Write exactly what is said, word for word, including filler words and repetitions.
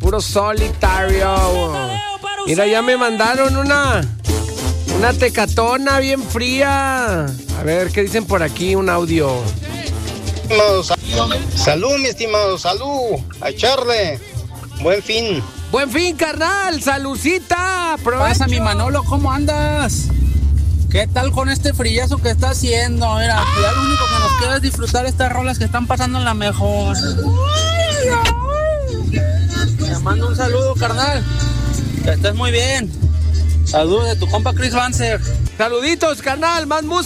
puro solitario. Mira, ya me mandaron una, una tecatona bien fría. A ver, ¿qué dicen por aquí? Un audio. Salud, mi estimado, salud. A echarle. Buen fin. Buen fin, carnal. Salucita. Provecho. Pasa, mi Manolo, ¿cómo andas? ¿Qué tal con este frillazo que está haciendo? Mira, ya lo único que nos queda es disfrutar estas rolas que están pasando en la mejor. Te mando un saludo, carnal. Que estés muy bien. Saludos de tu compa Chris Banzer. Saluditos, carnal. Más música.